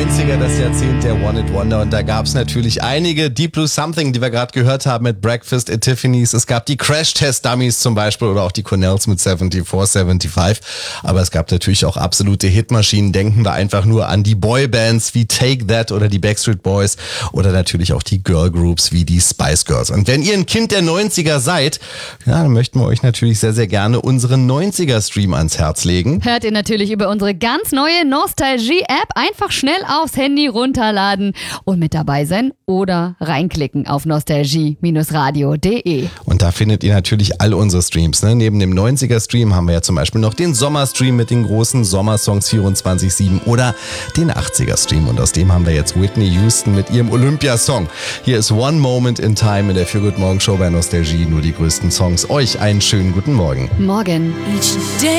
90er, das Jahrzehnt der One It Wonder, und da gab es natürlich einige. Deep Blue Something, die wir gerade gehört haben mit Breakfast at Tiffany's. Es gab die Crash Test Dummies zum Beispiel oder auch die Cornells mit 74, 75. Aber es gab natürlich auch absolute Hitmaschinen. Denken wir einfach nur an die Boybands wie Take That oder die Backstreet Boys oder natürlich auch die Girlgroups wie die Spice Girls. Und wenn ihr ein Kind der 90er seid, ja, dann möchten wir euch natürlich sehr, sehr gerne unseren 90er-Stream ans Herz legen. Hört ihr natürlich über unsere ganz neue Nostalgie-App. Einfach schnell aufs Handy runterladen und mit dabei sein oder reinklicken auf nostalgie-radio.de. Und da findet ihr natürlich all unsere Streams. Ne? Neben dem 90er-Stream haben wir ja zum Beispiel noch den Sommerstream mit den großen Sommersongs 24/7 oder den 80er-Stream. Und aus dem haben wir jetzt Whitney Houston mit ihrem Olympia-Song. Hier ist One Moment in Time in der Feel Good Morgen Show bei Nostalgie. Nur die größten Songs. Euch einen schönen guten Morgen. Morgen.